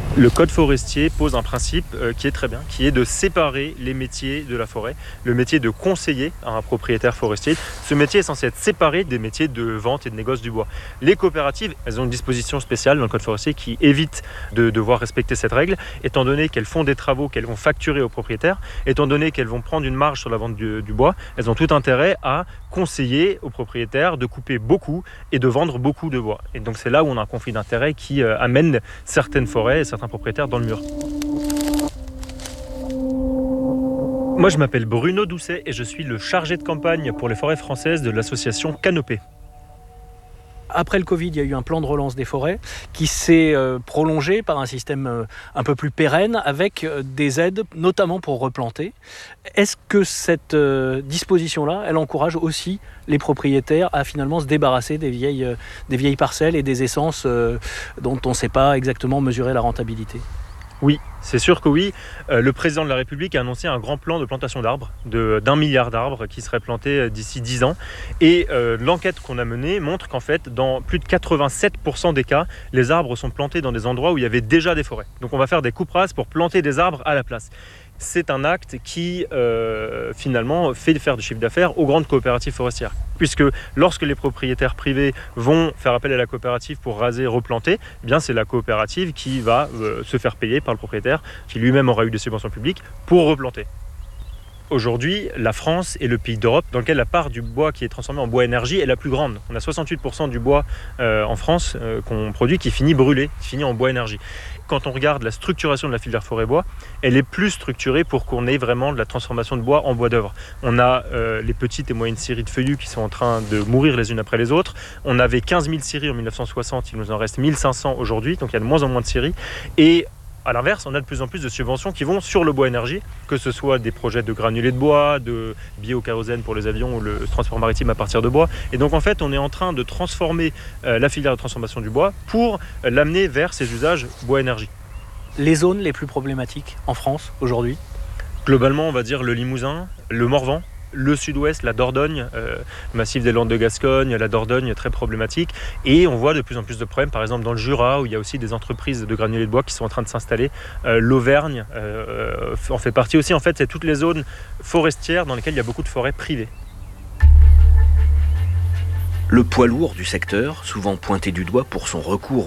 Le code forestier pose un principe qui est très bien, qui est de séparer les métiers de la forêt. Le métier de conseiller à un propriétaire forestier, ce métier est censé être séparé des métiers de vente et de négoce du bois. Les coopératives, elles ont une disposition spéciale dans le code forestier qui évite de devoir respecter cette règle, étant donné qu'elles font des travaux qu'elles vont facturer aux propriétaires, étant donné qu'elles vont prendre une marge sur la vente du bois, elles ont tout intérêt à conseiller aux propriétaires de couper beaucoup et de vendre beaucoup de bois. Et donc c'est là où on a un conflit d'intérêts qui amène certaines forêts et certains propriétaires dans le mur. Moi je m'appelle Bruno Doucet et je suis le chargé de campagne pour les forêts françaises de l'association Canopée. Après le Covid, il y a eu un plan de relance des forêts qui s'est prolongé par un système un peu plus pérenne avec des aides, notamment pour replanter. Est-ce que cette disposition-là, elle encourage aussi les propriétaires à finalement se débarrasser des vieilles parcelles et des essences dont on ne sait pas exactement mesurer la rentabilité ? Oui, c'est sûr que oui. Le président de la République a annoncé un grand plan de plantation d'arbres, d'1 milliard d'arbres qui seraient plantés d'ici 10 ans. Et l'enquête qu'on a menée montre qu'en fait, dans plus de 87% des cas, les arbres sont plantés dans des endroits où il y avait déjà des forêts. Donc on va faire des coupes rases pour planter des arbres à la place. C'est un acte qui, finalement, fait faire du chiffre d'affaires aux grandes coopératives forestières. Puisque lorsque les propriétaires privés vont faire appel à la coopérative pour raser et replanter, eh bien c'est la coopérative qui va se faire payer par le propriétaire, qui lui-même aura eu des subventions publiques, pour replanter. Aujourd'hui, la France est le pays d'Europe dans lequel la part du bois qui est transformé en bois énergie est la plus grande. On a 68% du bois en France qu'on produit qui finit brûlé, qui finit en bois énergie. Quand on regarde la structuration de la filière forêt-bois, elle est plus structurée pour qu'on ait vraiment de la transformation de bois en bois d'œuvre. On a les petites et moyennes scieries de feuillus qui sont en train de mourir les unes après les autres. On avait 15 000 scieries en 1960, il nous en reste 1500 aujourd'hui, donc il y a de moins en moins de scieries. Et à l'inverse, on a de plus en plus de subventions qui vont sur le bois énergie, que ce soit des projets de granulés de bois, de biokérosène pour les avions ou le transport maritime à partir de bois. Et donc en fait, on est en train de transformer la filière de transformation du bois pour l'amener vers ses usages bois énergie. Les zones les plus problématiques en France aujourd'hui ? Globalement, on va dire le Limousin, le Morvan, le sud-ouest, la Dordogne, le massif des Landes de Gascogne, la Dordogne très problématique. Et on voit de plus en plus de problèmes, par exemple dans le Jura, où il y a aussi des entreprises de granulés de bois qui sont en train de s'installer. L'Auvergne en fait partie aussi. En fait, c'est toutes les zones forestières dans lesquelles il y a beaucoup de forêts privées. Le poids lourd du secteur, souvent pointé du doigt pour son recours